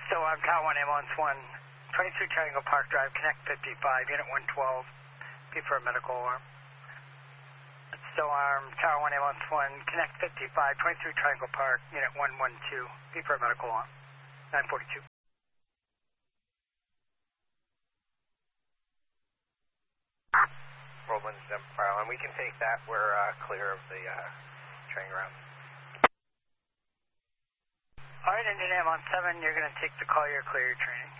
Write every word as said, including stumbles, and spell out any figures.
So I'm Tower one ambulance one, twenty-three Triangle Park Drive, Connect fifty-five, Unit one twelve, P for a medical alarm. So I'm Tower one ambulance one, Connect fifty-five, twenty-three Triangle Park, Unit one twelve, P for a medical alarm, nine forty-two. Roland's file, and we can take that. We're uh, clear of the uh, training ground. All right, Indian ambulance seven, you're going to take the call, you're clear your training.